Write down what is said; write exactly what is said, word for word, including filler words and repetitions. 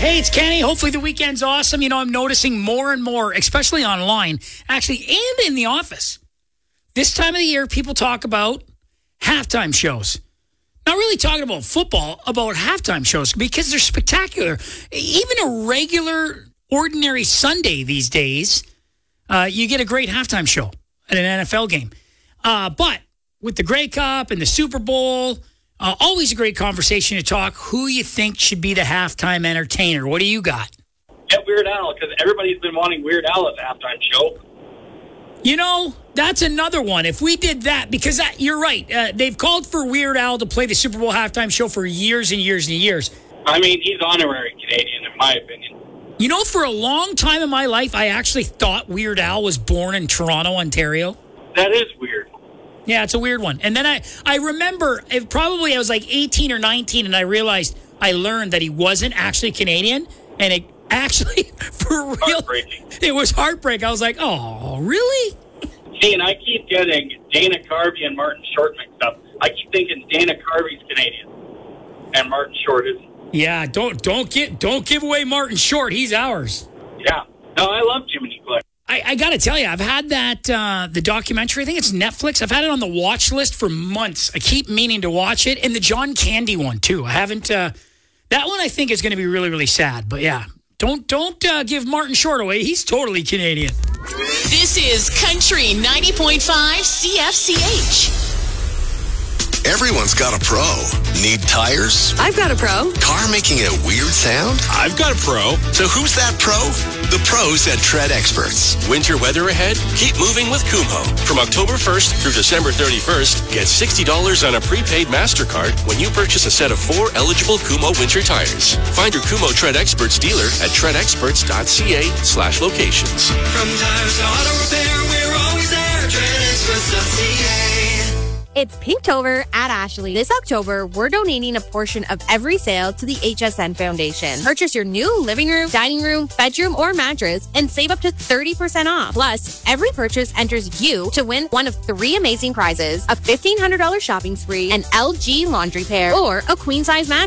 Hey, it's Kenny. Hopefully the weekend's awesome. You know, I'm noticing more and more, especially online, actually, and in the office. This time of the year, people talk about halftime shows. Not really talking about football, about halftime shows, because they're spectacular. Even a regular, ordinary Sunday these days, uh, you get a great halftime show at an N F L game. Uh, but with the Grey Cup and the Super Bowl, uh, always a great conversation to talk who you think should be the halftime entertainer. What do you got? Get Weird Al, because everybody's been wanting Weird Al at the halftime show. You know, that's another one. If we did that, because that, you're right, uh, they've called for Weird Al to play the Super Bowl halftime show for years and years and years. I mean, he's honorary Canadian, in my opinion. You know, for a long time in my life, I actually thought Weird Al was born in Toronto, Ontario. That is weird. Yeah, it's a weird one. And then I, I remember, it probably I was like eighteen or nineteen, and I realized, I learned that he wasn't actually Canadian, and it actually, for real, Heartbreaking. It was heartbreak. I was like, oh, really? See, and I keep getting Dana Carvey and Martin Short mixed up. I keep thinking Dana Carvey's Canadian, and Martin Short isn't. Yeah, don't don't get don't give away Martin Short. He's ours. Yeah. No, I love Jiminy Glick. I, I got to tell you, I've had that, uh, the documentary, I think it's Netflix. I've had it on the watch list for months. I keep meaning to watch it. And the John Candy one, too. I haven't, uh, that one I think is going to be really, really sad. But yeah, don't, don't uh, give Martin Short away. He's totally Canadian. This is Country ninety point five C F C H. Everyone's got a pro. Need tires? I've got a pro. Car making a weird sound? I've got a pro. So who's that pro? The pros at Tread Experts. Winter weather ahead? Keep moving with Kumho. From October first through December thirty-first, get sixty dollars on a prepaid MasterCard when you purchase a set of four eligible Kumho winter tires. Find your Kumho Tread Experts dealer at treadexperts.ca slash locations. From tires to auto repair, we're always there. tread experts dot c a. It's Pinktober at Ashley. This October, we're donating a portion of every sale to the H S N Foundation. Purchase your new living room, dining room, bedroom, or mattress and save up to thirty percent off. Plus, every purchase enters you to win one of three amazing prizes: a fifteen hundred dollars shopping spree, an L G laundry pair, or a queen-size mattress.